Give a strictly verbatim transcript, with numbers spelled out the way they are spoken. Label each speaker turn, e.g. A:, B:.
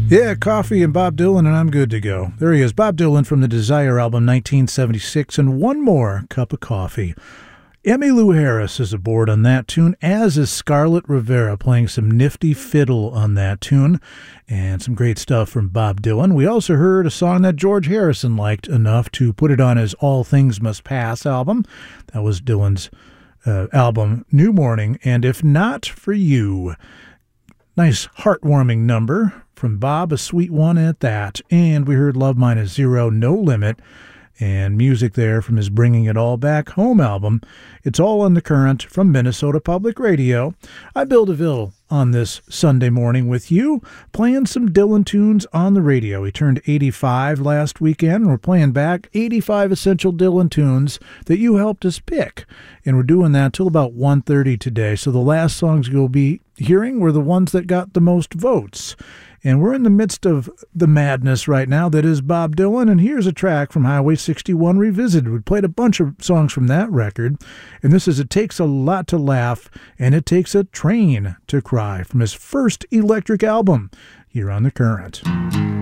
A: Yeah, coffee and Bob Dylan, and I'm good to go. There he is, Bob Dylan from the Desire album nineteen seventy-six, and one more cup of coffee. Emmylou Harris is aboard on that tune, as is Scarlett Rivera, playing some nifty fiddle on that tune, and some great stuff from Bob Dylan. We also heard a song that George Harrison liked enough to put it on his All Things Must Pass album. That was Dylan's uh, album, New Morning, and If Not For You. Nice heartwarming number from Bob, a sweet one at that. And we heard Love Minus Zero, No Limit, and music there from his Bringing It All Back Home album. It's all on the current from Minnesota Public Radio. I'm Bill DeVille on this Sunday morning with you, playing some Dylan tunes on the radio. He turned eighty-five last weekend. We're playing back eighty-five essential Dylan tunes that you helped us pick. And we're doing that till about one thirty today. So the last songs you'll be hearing were the ones that got the most votes. And we're in the midst of the madness right now that is Bob Dylan, and here's a track from Highway sixty-one Revisited. We played a bunch of songs from that record, and this is It Takes a Lot to Laugh, and It Takes a Train to Cry from his first Electric album here on The Current.